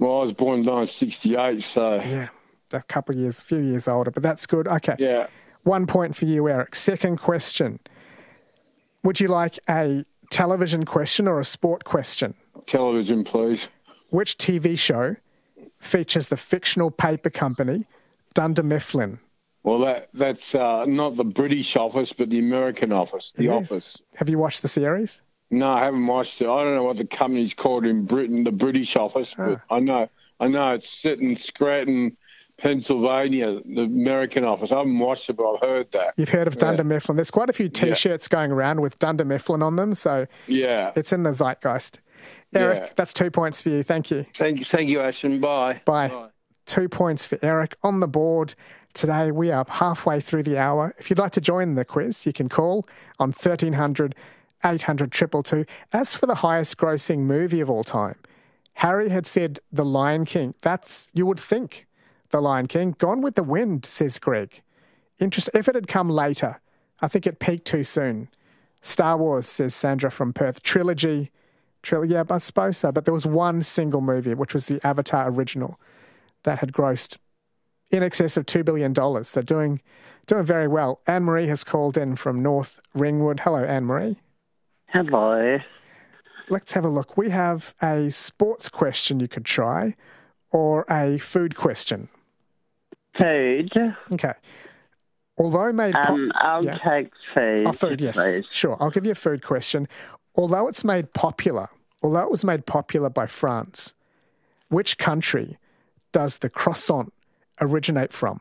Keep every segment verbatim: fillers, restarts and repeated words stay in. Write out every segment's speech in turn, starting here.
Well, I was born in nineteen sixty-eight, so... Yeah, a couple of years, a few years older, but that's good. Okay. Yeah. One point for you, Eric. Second question. Would you like a television question or a sport question? Television, please. Which T V show features the fictional paper company Dunder Mifflin? Well, that that's uh, not the British Office, but the American Office, The It Office. is. Have you watched the series? No, I haven't watched it. I don't know what the company's called in Britain, the British Office, but Ah. I know I know it's set in Scranton, Pennsylvania, the American Office. I haven't watched it, but I've heard that. You've heard of Dunder Yeah. Mifflin. There's quite a few T-shirts going around with Dunder Mifflin on them, so Yeah. it's in the zeitgeist. Eric, Yeah. that's two points for you. Thank you. Thank you, thank you, Ashton. Bye. Bye. Two points for Eric on the board. Today we are halfway through the hour. If you'd like to join the quiz, you can call on thirteen hundred, eight hundred, two two two. As for the highest grossing movie of all time, Harry had said The Lion King. That's, you would think, The Lion King. Gone with the Wind, says Greg. Interest, if it had come later, I think it peaked too soon. Star Wars, says Sandra from Perth. Trilogy. Trilogy, yeah, I suppose so. But there was one single movie, which was the Avatar original, that had grossed in excess of two billion dollars. So doing doing very well. Anne-Marie has called in from North Ringwood. Hello, Anne-Marie. Hello. Let's have a look. We have a sports question you could try or a food question. Food. Okay. Although made... Pop- Um, I'll yeah. take food. Oh, food, yes. please. Sure. I'll give you a food question. Although it's made popular, although it was made popular by France, which country does the croissant originate from?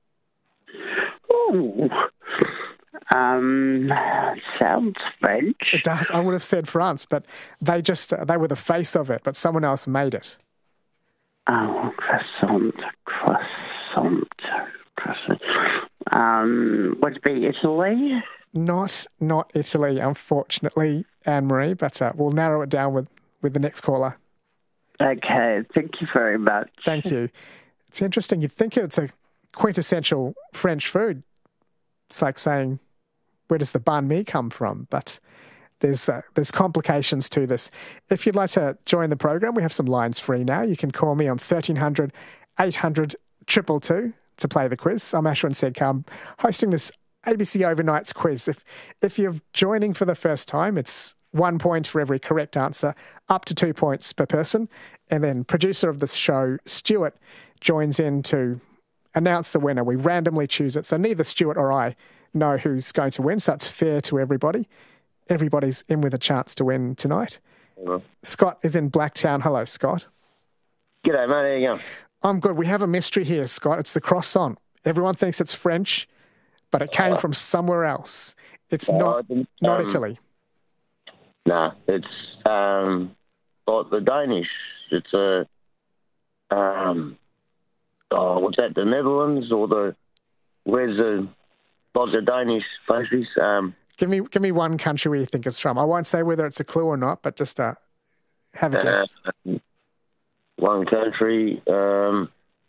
Ooh. Um, sounds French. It does. I would have said France, but they just, they were the face of it, but someone else made it. Oh, croissant, croissant, croissant. Um, would it be Italy? Not, not Italy, unfortunately, Anne-Marie, but uh, we'll narrow it down with, with the next caller. Okay, thank you very much. Thank you. It's interesting. You'd think it's a quintessential French food. It's like saying, where does the banh mi come from? But there's uh, there's complications to this. If you'd like to join the program, we have some lines free now. You can call me on thirteen hundred, eight hundred, two two two to play the quiz. I'm Ashwin Sedkar. I'm hosting this A B C Overnights quiz. If, if you're joining for the first time, it's one point for every correct answer, up to two points per person. And then producer of the show, Stuart, joins in to announce the winner. We randomly choose it. So neither Stuart or I know who's going to win. So it's fair to everybody. Everybody's in with a chance to win tonight. Hello. Scott is in Blacktown. Hello, Scott. G'day, mate. How you going? I'm good. We have a mystery here, Scott. It's the croissant. Everyone thinks it's French, but it came from somewhere else. It's Oh, not, I didn't- not um, Italy. Nah, it's um, like the Danish. It's a um, oh, what's that? The Netherlands or the where's the like the Danish pastries? Um, Give me give me one country where you think it's from. I won't say whether it's a clue or not, but just uh, have a uh, guess. one country. Um,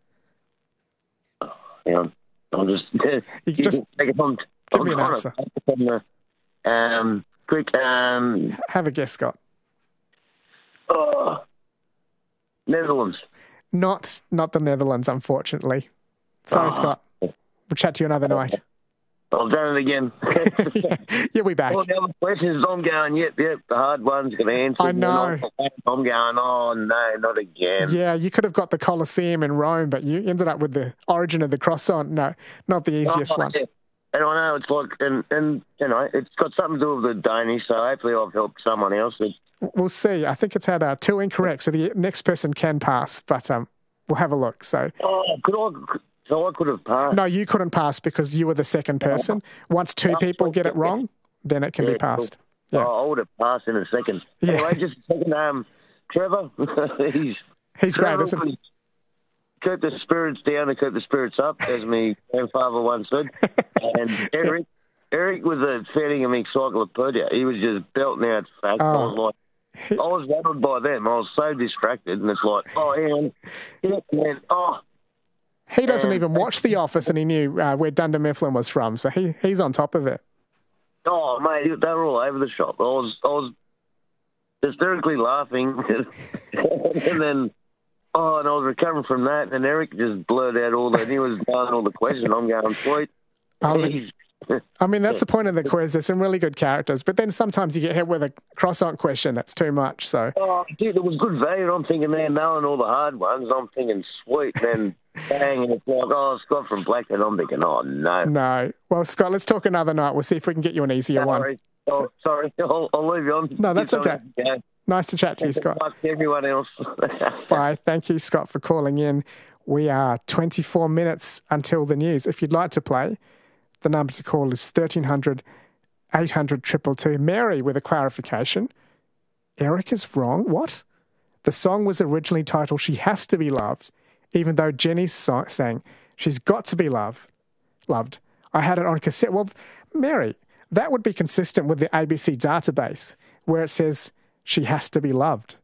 hang on, I'm just. You can just take it from. give I'm me an trying answer. to take it from the, um, quick. Um, Have a guess, Scott. oh, Netherlands. Not not the Netherlands, unfortunately. Sorry, Oh. Scott. We'll chat to you another night. I've done it again. yeah, you'll be back. All the other questions, I'm going, yep, yep, the hard one's going to answer. I know. And I'm, I'm going, oh, no, not again. Yeah, you could have got the Colosseum in Rome, but you ended up with the origin of the croissant. No, not the easiest Oh, one. yeah. And I know it's like, and, and, you know, it's got something to do with the Danish, so hopefully I've helped someone else. But, We'll see. I think it's had uh, two incorrect, so the next person can pass, but um, we'll have a look. So, oh, could I, so I could have passed. no, you couldn't pass because you were the second person. Once two people get it wrong, then it can Yeah, be passed. cool. Yeah. Oh, I would have passed in a second. Yeah. Anyway, just a second, um, Trevor, he's... He's great, Trevor, isn't he? Keep the spirits down and keep the spirits up, as my grandfather once said. And Eric, Eric was a fan of me encyclopedia. He was just belting out facts. I was Oh. like, I was rattled by them. I was so distracted, and it's like, oh, hang on, yeah, man, oh, He doesn't Um, even watch The Office, and he knew uh, where Dunder Mifflin was from, so he he's on top of it. oh, mate, they were all over the shop. I was, I was hysterically laughing, and then Oh, and I was recovering from that, and Eric just blurted out all that. He was knowing all the questions. I'm going, sweet. I mean, I mean, that's the point of the quiz. There's some really good characters, but then sometimes you get hit with a croissant question that's too much. So, oh, dude, it was good value. I'm thinking, man, knowing all the hard ones, I'm thinking, sweet. Then, bang, and it's like, oh, Scott from Blackhead. I'm thinking, oh, no. No. Well, Scott, let's talk another night. We'll see if we can get you an easier Sorry. one. Oh, sorry. I'll, I'll leave you on. No, that's okay. Yeah. Nice to chat to you, Scott. Fuck everyone else. Bye. Thank you, Scott, for calling in. We are twenty-four minutes until the news. If you'd like to play, the number to call is thirteen hundred, eight hundred, two two two. Mary with a clarification. Eric is wrong. What? The song was originally titled She Has to Be Loved, even though Jenny so- sang She's Got to Be Loved. Loved. I had it on cassette. Well, Mary, that would be consistent with the A B C database where it says She Has to Be Loved.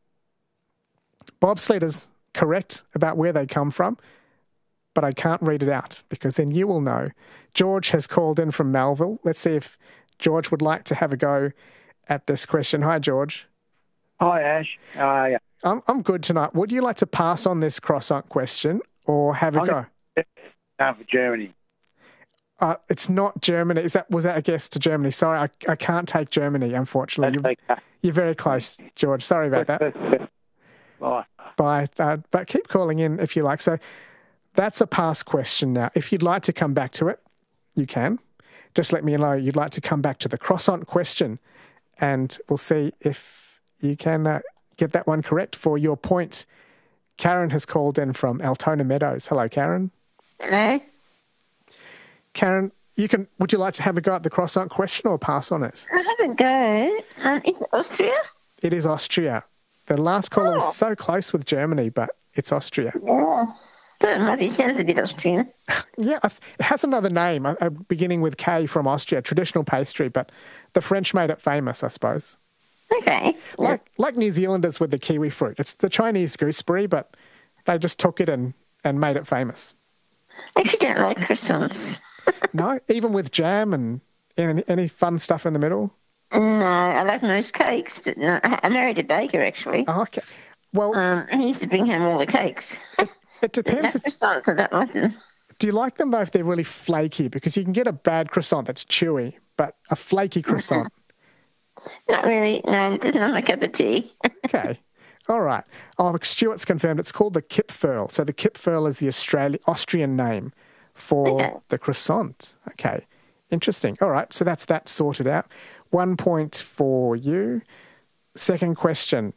Bobsled is correct about where they come from, but I can't read it out because then you will know. George has called in from Melville. Let's see if George would like to have a go at this question. Hi, George. Hi, Ash. How are you? I'm, I'm good tonight. Would you like to pass on this croissant question or have a I'm go? Going for Germany. Uh, it's not Germany. Is that was that a guess to Germany? Sorry, I, I can't take Germany, unfortunately. That's You're, okay. you're very close, George. Sorry about that. Bye. Bye. Uh, but keep calling in if you like. So that's a past question now. If you'd like to come back to it, you can. Just let me know you'd like to come back to the croissant question, and we'll see if you can uh, get that one correct for your point. Karen has called in from Altona Meadows. Hello, Karen. Hello. Karen, you can. Would you like to have a go at the croissant question or pass on it? I have a go. Um, is it Austria? It is Austria. The last caller Oh. was so close with Germany, but it's Austria. Yeah. That maybe sounds a bit Austrian. Yeah, it has another name, uh, beginning with K from Austria, traditional pastry, but the French made it famous, I suppose. Okay. Like like New Zealanders with the kiwi fruit. It's the Chinese gooseberry, but they just took it and, and made it famous. I actually don't like croissants. No, even with jam and any, any fun stuff in the middle? No, I like most cakes, but no, I I married a baker, actually. Oh, okay. Well, Um, and he used to bring home all the cakes. it, it But no depends. If, croissants, I don't like them. do you like them, though, if they're really flaky? Because you can get a bad croissant that's chewy, but a flaky croissant. Not really. No, it's not my cup of tea. Okay. All right. Oh, Stuart's confirmed it's called the Kipferl. So the Kipferl is the Australian Austrian name for Okay. the croissant. Okay. Interesting. All right. So that's that sorted out. One point for you. Second question.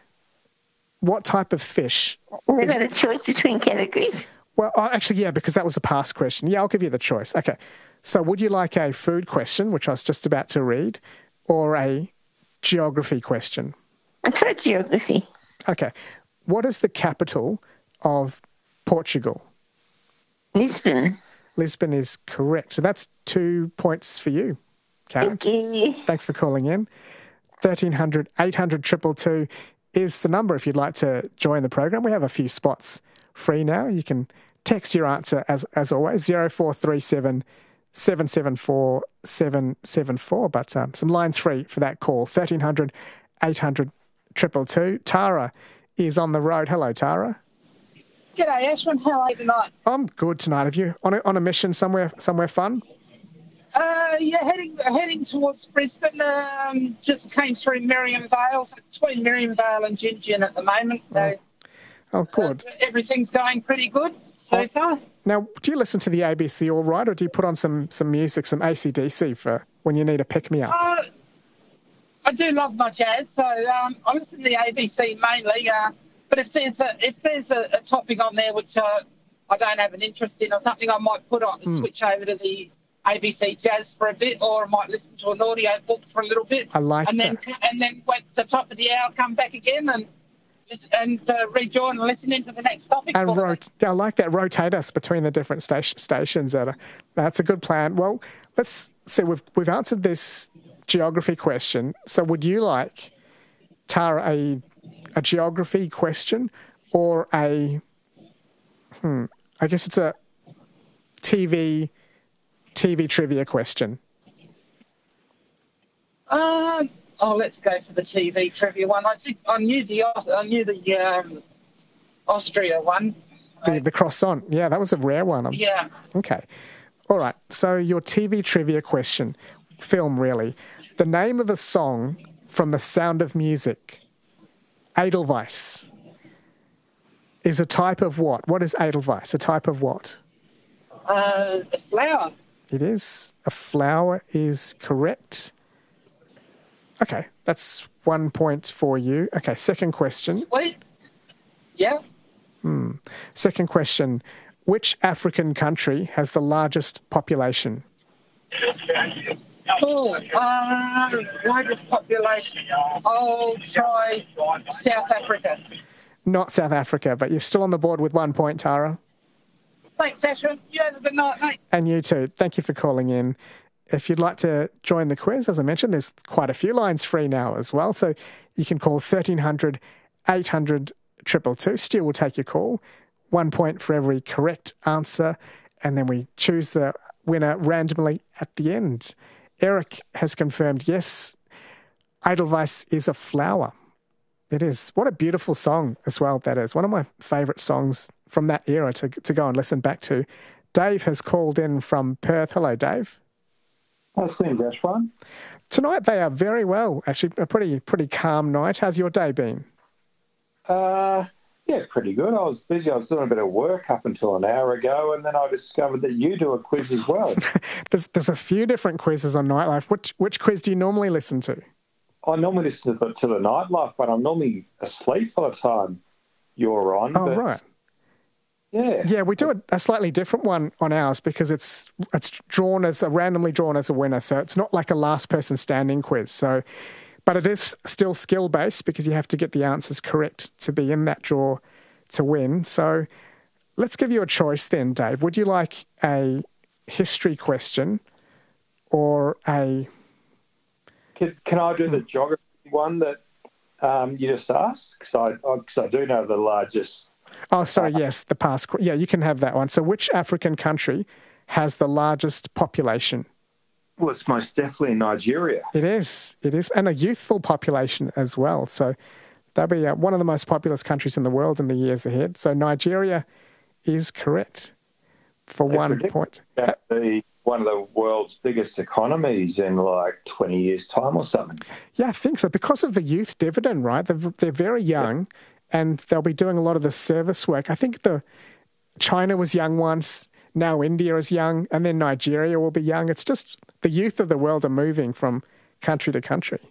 What type of fish? Is that a choice between categories? Well, oh, actually, yeah, because that was a past question. Yeah, I'll give you the choice. Okay. So would you like a food question, which I was just about to read, or a geography question? I tried geography. Okay. What is the capital of Portugal? Lisbon. Lisbon is correct. So that's two points for you, Karen. Thank you. Thanks for calling in. thirteen hundred, eight hundred, two two two is the number if you'd like to join the program. We have a few spots free now. You can text your answer as as always, zero four three seven, seven seven four, seven seven four. But um, some lines free for that call, thirteen hundred, eight hundred, two two two. Tara is on the road. Hello, Tara. G'day, Ashwin. How are you tonight? I'm good tonight. Have you on a, on a mission somewhere somewhere fun? Uh, yeah, heading heading towards Brisbane. Um, just came through Miriam Vale, so between Miriam Vale and Gingin at the moment. So Oh, good. uh, everything's going pretty good so Oh. far. Now, do you listen to the A B C all right, or do you put on some, some music, some A C D C for when you need a pick-me-up? Uh, I do love my jazz, so um, I listen to the A B C mainly. Uh, but if there's a if there's a, a topic on there which uh, I don't have an interest in or something, I might put on Hmm. switch over to the A B C Jazz for a bit, or I might listen to an audio book for a little bit. I like and then that. and then at the top of the hour, come back again and just and uh, rejoin and listen into the next topic. And sort of rot- I like that. Rotate us between the different station- stations. That are, that's a good plan. Well, let's see. We've we've answered this geography question. So, would you like, Tara, a a geography question or a hmm? I guess it's a T V T V trivia question. Uh, oh, let's go for the T V trivia one. I did, I knew the I knew the um, Austria one. The, the croissant. Yeah, that was a rare one. I'm- Yeah. Okay. All right. So your T V trivia question, film really. The name of a song from The Sound of Music, Edelweiss, is a type of what? What is Edelweiss? A type of what? Uh, a flower. It is. A flower is correct. Okay. That's one point for you. Okay. Second question. Sweet. Yeah. Hmm. Second question. Which African country has the largest population? Oh, uh, largest population. I'll try South Africa. Not South Africa, but you're still on the board with one point, Tara. Thanks, Asher. You have a good night, mate. And you too. Thank you for calling in. If you'd like to join the quiz, as I mentioned, there's quite a few lines free now as well. So you can call thirteen hundred, eight hundred, two two two. Stu will take your call. One point for every correct answer. And then we choose the winner randomly at the end. Eric has confirmed, yes, Edelweiss is a flower. It is. What a beautiful song as well that is. One of my favourite songs from that era to to go and listen back to. Dave has called in from Perth. Hello, Dave. How's things, Ashwan? Tonight they are very well. Actually, a pretty pretty calm night. How's your day been? Uh, yeah, pretty good. I was busy. I was doing a bit of work up until an hour ago, and then I discovered that you do a quiz as well. there's there's a few different quizzes on Nightlife. Which which quiz do you normally listen to? I normally listen to the, to the Nightlife, but I'm normally asleep by the time you're on. Oh, but, right. Yeah. Yeah, we do a, a slightly different one on ours because it's it's drawn as a randomly drawn as a winner. So it's not like a last person standing quiz. So, but it is still skill based because you have to get the answers correct to be in that draw to win. So let's give you a choice then, Dave. Would you like a history question or a... Can, can I do the geography one that um, you just asked? Because I, I, 'cause I do know the largest... Oh, sorry, yes, the past. Yeah, you can have that one. So which African country has the largest population? Well, it's most definitely Nigeria. It is. It is. And a youthful population as well. So they'll be uh, one of the most populous countries in the world in the years ahead. So Nigeria is correct for They one predict point. that be one of the world's biggest economies in like twenty years' time or something. Yeah, I think so. Because of the youth dividend, right? They're, they're very young and they'll be doing a lot of the service work. I think the China was young once, now India is young, and then Nigeria will be young. It's just the youth of the world are moving from country to country.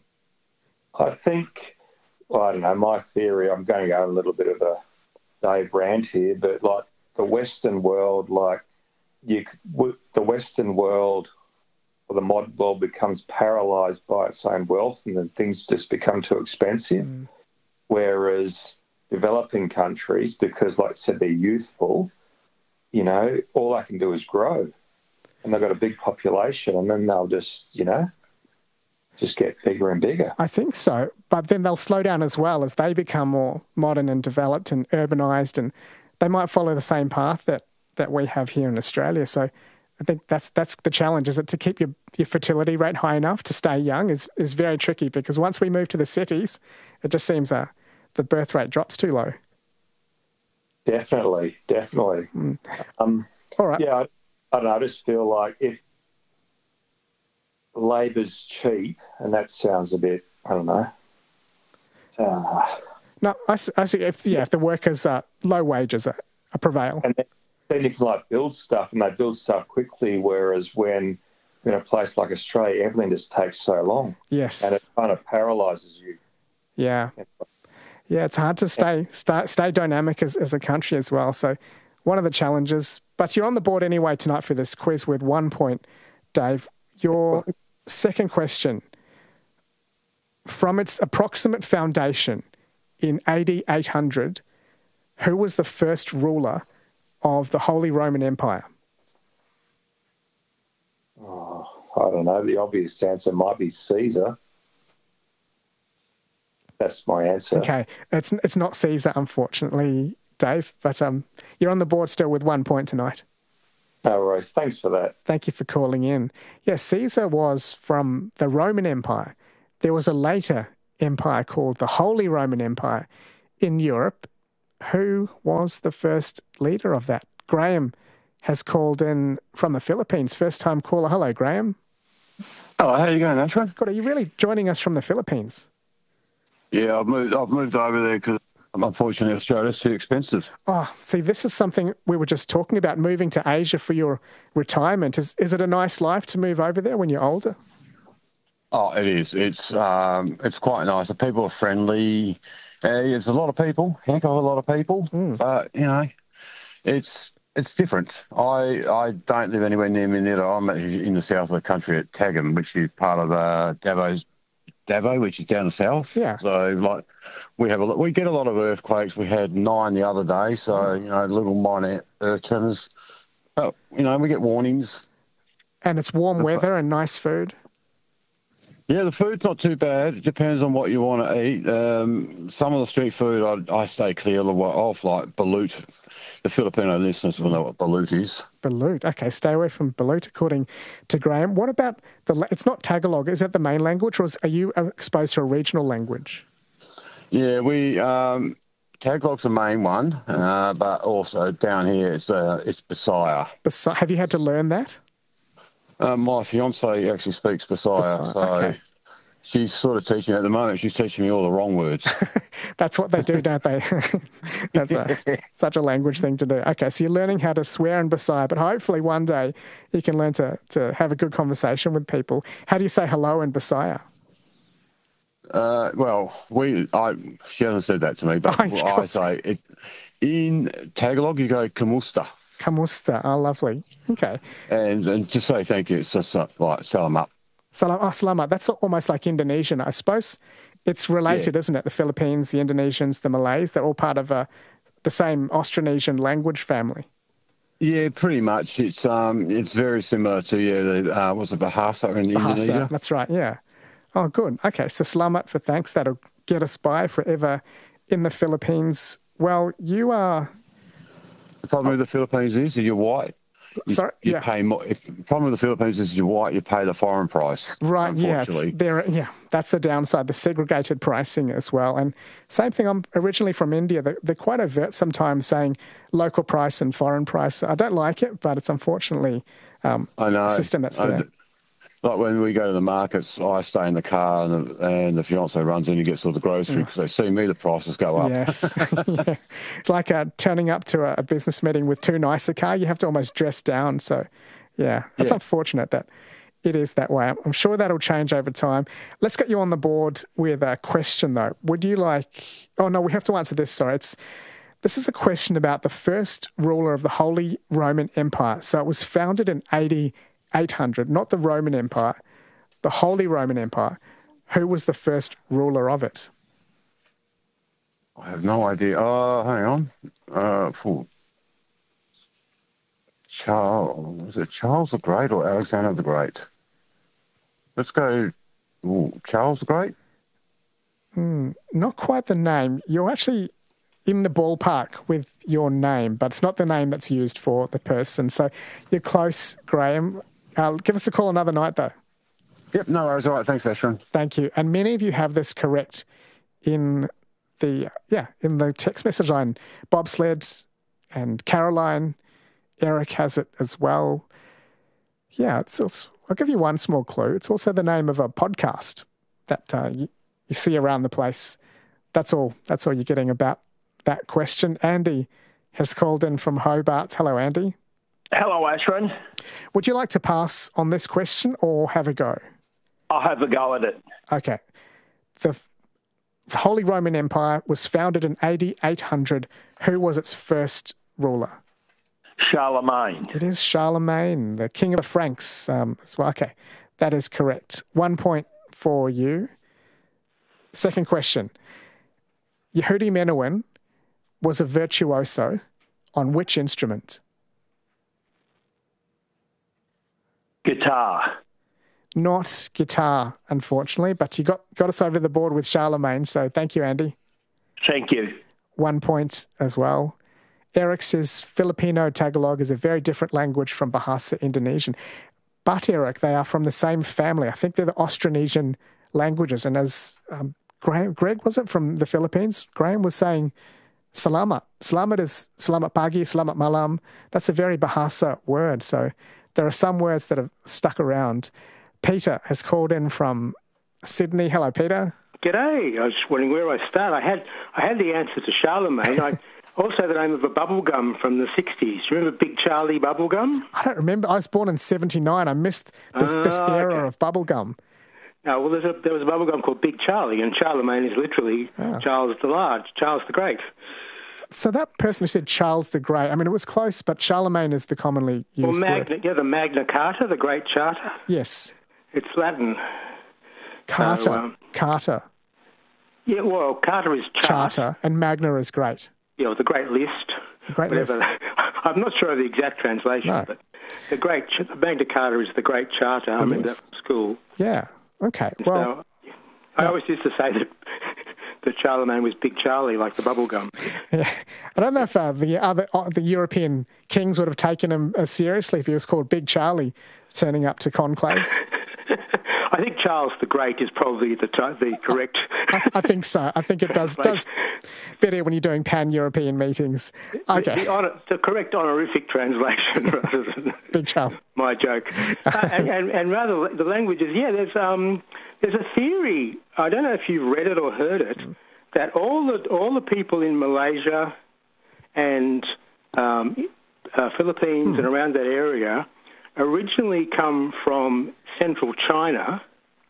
I think, well, I don't know, my theory, I'm going to go a little bit of a Dave rant here, but like the Western world, like you, the Western world or the modern world becomes paralysed by its own wealth and then things just become too expensive. Mm. Whereas developing countries, because like I said, they're youthful, you know, all they can do is grow. And they've got a big population and then they'll just, you know, just get bigger and bigger. I think so. But then they'll slow down as well as they become more modern and developed and urbanised, and they might follow the same path that, that we have here in Australia. So I think that's that's the challenge, is that to keep your, your fertility rate high enough to stay young is, is very tricky, because once we move to the cities, it just seems uh, the birth rate drops too low. Definitely, definitely. Mm. Um, All right. Yeah, I, I don't know, I just feel like if labour's cheap, and that sounds a bit, I don't know. Uh, no, I, I see. If, yeah, if the workers are low wages are, are prevail. And then, then you can like build stuff, and they build stuff quickly, whereas when in a place like Australia, everything just takes so long. Yes. And it kind of paralyses you. Yeah. Yeah, it's hard to stay stay, stay dynamic as, as a country as well. So one of the challenges. But you're on the board anyway tonight for this quiz with one point, Dave. Your second question. From its approximate foundation in A D eight hundred, who was the first ruler of the Holy Roman Empire? Oh, I don't know. The obvious answer might be Caesar. That's my answer. Okay, it's it's not Caesar, unfortunately, Dave. But um, you're on the board still with one point tonight. No worries. Thanks for that. Thank you for calling in. Yes, Caesar was from the Roman Empire. There was a later empire called the Holy Roman Empire in Europe, who was the first leader of that? Graham has called in from the Philippines. First time caller. Hello, Graham. Oh, how you going, Ashwin? God, are you really joining us from the Philippines? Yeah, I've moved. I've moved over there because unfortunately Australia's too expensive. Oh, see, this is something we were just talking about, moving to Asia for your retirement. Is is it a nice life to move over there when you're older? Oh, it is. It's um, it's quite nice. The people are friendly. Uh, there's a lot of people, heck of a lot of people, mm. but you know, it's it's different. I I don't live anywhere near Manila. I'm actually in the south of the country at Tagum, which is part of uh, Davo's Davo, which is down the south. Yeah. So like we have a we get a lot of earthquakes. We had nine the other day, so mm. you know, little minor earth tremors. But you know, we get warnings. And it's warm it's weather like, and nice food. Yeah, the food's not too bad. It depends on what you want to eat. Um, some of the street food I, I stay clear of, like balut. The Filipino listeners will know what balut is. Balut. Okay, stay away from balut, according to Graham. What about the... It's not Tagalog. Is that the main language, or is, are you exposed to a regional language? Yeah, we... Um, Tagalog's the main one, uh, but also down here it's, uh, it's Bisaya. Bisaya. Have you had to learn that? Uh, my fiancée actually speaks Bisaya, Bisaya. so Okay. She's sort of teaching at the moment. She's teaching me all the wrong words. That's what they do, don't they? That's a, such a language thing to do. Okay, so you're learning how to swear in Bisaya, but hopefully one day you can learn to, to have a good conversation with people. How do you say hello in Bisaya? Uh, well, we I she hasn't said that to me, but oh, I say it, in Tagalog you go kamusta. Kamusta, oh, lovely. Okay. And and to say thank you, it's just like salamat. Salam, oh, salamat. That's almost like Indonesian. I suppose it's related, yeah. isn't it? The Philippines, the Indonesians, the Malays, they're all part of a, the same Austronesian language family. Yeah, pretty much. It's um, it's very similar to, yeah, the, uh, what's it, Bahasa in Bahasa, Indonesia? That's right, yeah. Oh, good. Okay, so salamat for thanks. That'll get us by forever in the Philippines. Well, you are... The problem with the Philippines is you're white. You, Sorry, you yeah. pay more. If the problem with the Philippines is you're white, you pay the foreign price. Right, yeah. There, yeah, that's the downside, the segregated pricing as well. And same thing, I'm originally from India. They're, they're quite overt sometimes saying local price and foreign price. I don't like it, but it's unfortunately um, I know. a system that's there. I, Like when we go to the markets, I stay in the car and the, and the fiancé runs in and gets all the groceries because they see me, the prices go up. Yes. Yeah. It's like uh, turning up to a, a business meeting with too nice a car. You have to almost dress down. So, yeah, it's yeah. unfortunate that it is that way. I'm sure that'll change over time. Let's get you on the board with a question, though. Would you like... Oh, no, we have to answer this. Sorry. It's, this is a question about the first ruler of the Holy Roman Empire. So it was founded in A D eight hundred, not the Roman Empire, the Holy Roman Empire. Who was the first ruler of it? I have no idea. Oh, hang on. Uh, for Charles, was it Charles the Great or Alexander the Great? Let's go. Ooh, Charles the Great? Mm, not quite the name. You're actually in the ballpark with your name, but it's not the name that's used for the person. So you're close, Graham. Uh, give us a call another night, though. Yep, no worries. All right, thanks, Ashwin. Thank you. And many of you have this correct in the yeah in the text message line. Bobsled and Caroline, Eric has it as well. Yeah, it's also, I'll give you one small clue. It's also the name of a podcast that uh, you, you see around the place. That's all. That's all you're getting about that question. Andy has called in from Hobart. Hello, Andy. Hello, Ashwin. Would you like to pass on this question or have a go? I'll have a go at it. Okay. The Holy Roman Empire was founded in A D eight hundred. Who was its first ruler? Charlemagne. It is Charlemagne, the king of the Franks um, as well. Okay, that is correct. One point for you. Second question. Yehudi Menuhin was a virtuoso on which instrument? Guitar. Not guitar, unfortunately, but you got, got us over the board with Charlemagne, so thank you, Andy. Thank you. One point as well. Eric says Filipino Tagalog is a very different language from Bahasa Indonesian. But, Eric, they are from the same family. I think they're the Austronesian languages. And as um, Graham, Greg, was it, from the Philippines? Graham was saying selamat. Selamat is selamat pagi, selamat malam. That's a very Bahasa word. So there are some words that have stuck around. Peter has called in from Sydney. Hello, Peter. G'day. I was just wondering where I start. I had I had the answer to Charlemagne. I also the name of a bubblegum from the sixties. Remember Big Charlie bubblegum? I don't remember. I was born in seventy-nine. I missed this, Oh, this era okay. of bubblegum. No, well, there's a, there was a bubblegum called Big Charlie, and Charlemagne is literally Oh. Charles the Large, Charles the Great. So that person who said Charles the Great, I mean, it was close, but Charlemagne is the commonly Or used Magna, word. yeah, the Magna Carta, the Great Charter. Yes. It's Latin. Carta. So, um, Carta. Yeah, well, Carta is chart. Charter. And Magna is great. Yeah, the Great List. The Great whatever. List. I'm not sure of the exact translation, No. but the Great Ch- Magna Carta is the Great Charter. I remember is. that from school. Yeah. Okay. Well, So, I always used to say that that Charlemagne was Big Charlie, like the bubblegum. yeah. I don't know if uh, the other uh, the European kings would have taken him as seriously if he was called Big Charlie turning up to conclaves. I think Charles the Great is probably the t- the correct. I, I think so. I think it does does better when you're doing pan-European meetings. Okay. The, the, honor, the correct honorific translation rather than Big Charlie. my joke. uh, and, and, and rather the languages, yeah, there's um there's a theory. I don't know if you've read it or heard it, that all the all the people in Malaysia and um, uh, Philippines Hmm. and around that area originally come from central China,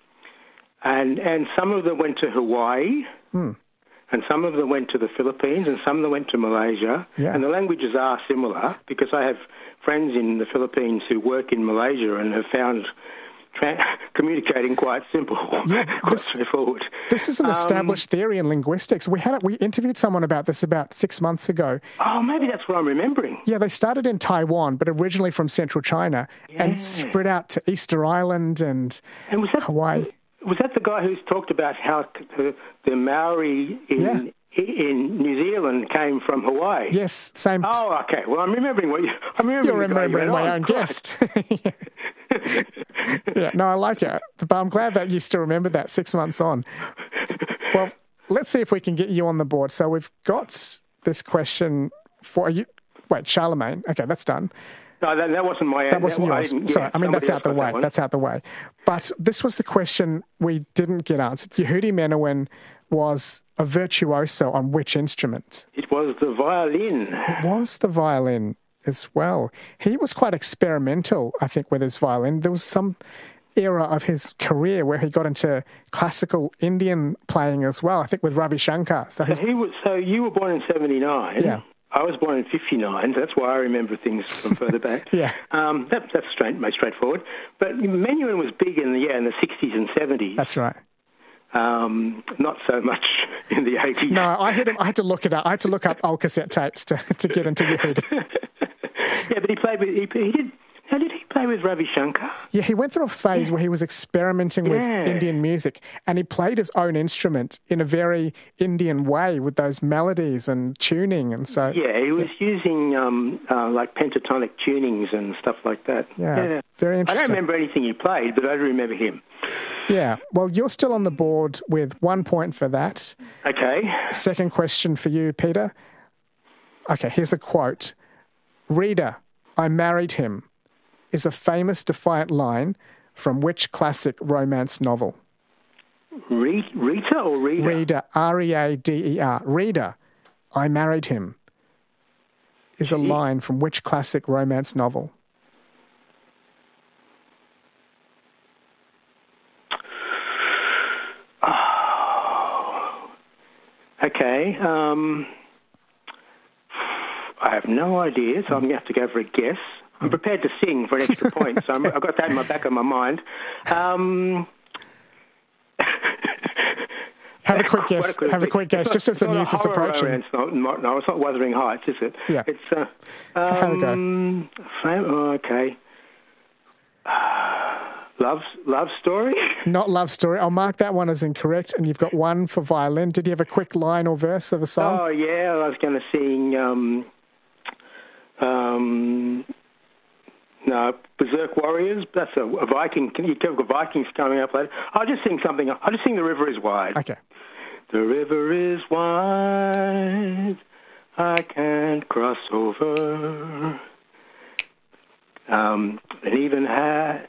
and and some of them went to Hawaii. Hmm. And some of them went to the Philippines, and some of them went to Malaysia. Yeah. And the languages are similar because I have friends in the Philippines who work in Malaysia and have found tra- communicating quite simple, Yeah, quite this- straightforward. This is an Um, established theory in linguistics. We had it, we interviewed someone about this about six months ago. Oh, maybe that's what I'm remembering. Yeah, they started in Taiwan, but originally from central China, and Yeah. spread out to Easter Island and, And was that Hawaii. Was that the guy who's talked about how the, the Maori in Yeah. in New Zealand came from Hawaii? Yes, same. Oh, okay. Well, I'm remembering what you. I'm remembering. You're the guy you remembering went my on. own Right. guest. Yeah, no, I like it. But I'm glad that you still remember that six months on. Well, let's see if we can get you on the board. So we've got this question for you. Wait, Charlemagne. Okay, that's done. No, that, that wasn't my. That wasn't I yours. didn't- Sorry, yeah, I mean, that's somebody out the else got way. that one. That's out the way. But this was the question we didn't get answered. Yehudi Menuhin was a virtuoso on which instrument? It was the violin. It was the violin as well. He was quite experimental, I think, with his violin. There was some era of his career where he got into classical Indian playing as well, I think with Ravi Shankar. So So his, he was. So you were born in seventy-nine. Yeah. I was born in fifty-nine. So that's why I remember things from further back. Yeah. Um, that, that's straight, most straightforward. But Menuhin was big in the yeah in the sixties and seventies. that's right. Um, not so much in the eighties. No, I had, I had to look it up. I had to look up old cassette tapes to, to get into Yehudi. Yeah, but he played with. He, he did. How did he play with Ravi Shankar? Yeah, he went through a phase where he was experimenting with Yeah. Indian music, and he played his own instrument in a very Indian way with those melodies and tuning, and so Yeah, he was using um, uh, like pentatonic tunings and stuff like that. Yeah, very I interesting. don't remember anything he played, but I do remember him. Yeah, well, you're still on the board with one point for that. Okay. Second question for you, Peter. Okay, here's a quote. Reader, I married him, is a famous defiant line from which classic romance novel? Re- Rita or Reader? Reader, R E A D E R. Reader, I married him, is a line from which classic romance novel? Oh. Okay. Um, I have no idea, so I'm going to have to go for a guess. I'm prepared to sing for an extra point, so I'm, I've got that in my back of my mind. Um, Have a quick what guess. could it Have a be? quick guess, It's not- just as the it's not news a is horror approaching. romance, No, not- no, it's not Wuthering Heights, is it? Yeah. It's uh, Have a go. um, fam- oh, okay. Love, love story. Not love story. I'll mark that one as incorrect, and you've got one for violin. Did you have a quick line or verse of a song? Oh yeah, I was going to sing. Um, um, no, Berserk Warriors. That's a, a Viking. Can you talk about Vikings coming up later? I'll just sing something. I'll just sing The River Is Wide. Okay. The river is wide, I can't cross over. Um, and even have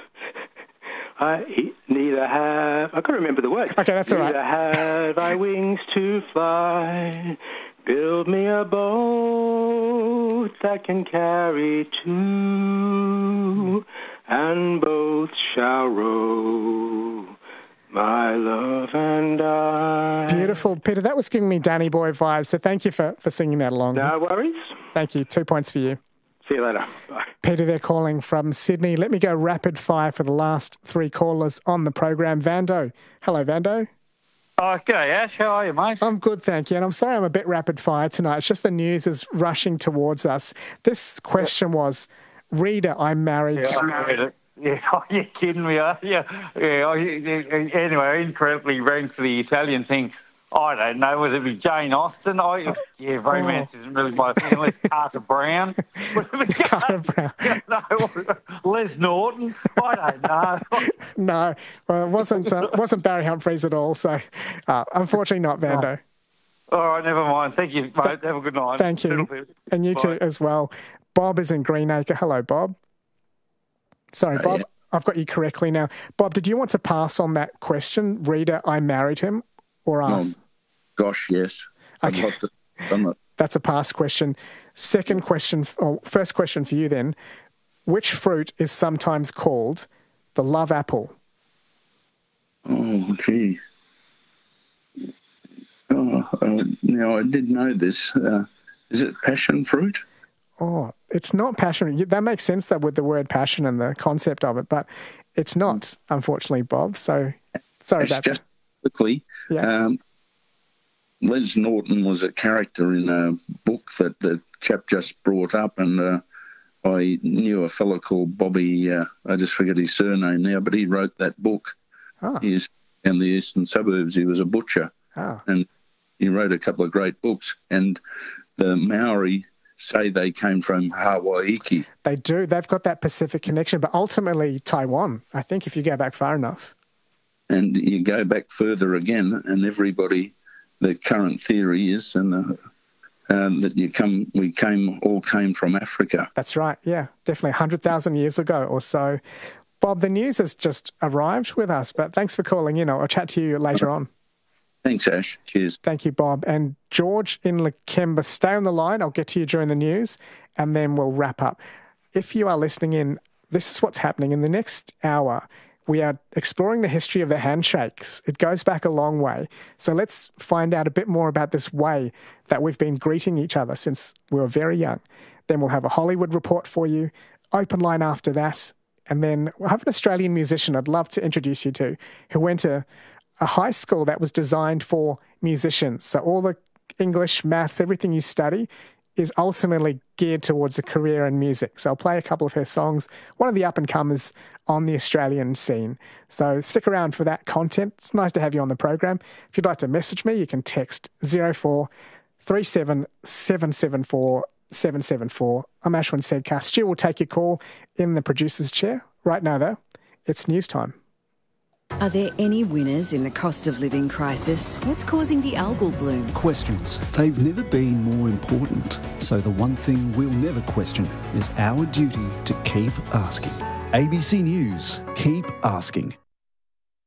I neither have I can't remember the words. Okay, that's all right. Neither have I wings to fly. Build me a boat that can carry two, and both shall row, my love and I. Beautiful. Peter, that was giving me Danny Boy vibes, so thank you for, for singing that along. No worries. Thank you. Two points for you. See you later. Bye. Peter, they're calling from Sydney. Let me go rapid fire for the last three callers on the program. Vando. Hello, Vando. Oh, g'day, Ash. How are you, mate? I'm good, thank you. And I'm sorry I'm a bit rapid fire tonight. It's just the news is rushing towards us. This question was, reader, I'm married. Yeah, I read it. Yeah, oh, you're kidding me, are you? Yeah, I, anyway, I incorrectly rang for the Italian thing. I don't know. Was it Jane Austen? I, yeah, romance oh. isn't really my thing unless Carter Brown. Carter Brown. No, Les Norton. I don't know. No, well, it wasn't, uh, wasn't Barry Humphries at all. So, uh, unfortunately, not Vando. Oh. All right, never mind. Thank you, mate. Th- Have a good night. Thank you. And you Bye. too as well. Bob is in Greenacre. Hello, Bob. Sorry, Bob. Uh, yeah. I've got you correctly now. Bob, did you want to pass on that question? Reader, I married him, or ask? Um, gosh, yes. Okay. I'd love to have done it. That's a pass question. Second question, or first question for you then. Which fruit is sometimes called the love apple? Oh, gee. Oh, uh, now, I did know this. Uh, is it passion fruit? Oh, it's not passion. That makes sense, that with the word passion and the concept of it, but it's not, unfortunately, Bob. So, sorry it's about just that. Quickly, yeah. um, Les Norton was a character in a book that the chap just brought up, and uh, I knew a fellow called Bobby, uh, I just forget his surname now, but he wrote that book. Oh. He's in the eastern suburbs. He was a butcher, oh. and he wrote a couple of great books. And the Maori say they came from Hawaii. They do. They've got that Pacific connection, but ultimately Taiwan, I think, if you go back far enough. And you go back further again, and everybody, the current theory is, and uh, um, that you come, we came, all came from Africa. That's right. Yeah, definitely one hundred thousand years ago or so. Bob, the news has just arrived with us, but thanks for calling in. I'll chat to you later on. Thanks, Ash. Cheers. Thank you, Bob. And George in Lakemba, stay on the line. I'll get to you during the news, and then we'll wrap up. If you are listening in, this is what's happening. In the next hour, we are exploring the history of the handshakes. It goes back a long way. So let's find out a bit more about this way that we've been greeting each other since we were very young. Then we'll have a Hollywood report for you, open line after that, and then we'll have an Australian musician I'd love to introduce you to who went to a high school that was designed for musicians. So all the English, maths, everything you study is ultimately geared towards a career in music. So I'll play a couple of her songs, one of the up-and-comers on the Australian scene. So stick around for that content. It's nice to have you on the program. If you'd like to message me, you can text zero four three seven seven seven four seven seven four. I'm Ashwin Sedkar. Stu will take your call in the producer's chair. Right now, though, it's news time. Are there any winners in the cost of living crisis? What's causing the algal bloom? Questions. They've never been more important. So the one thing we'll never question is our duty to keep asking. A B C News. Keep asking.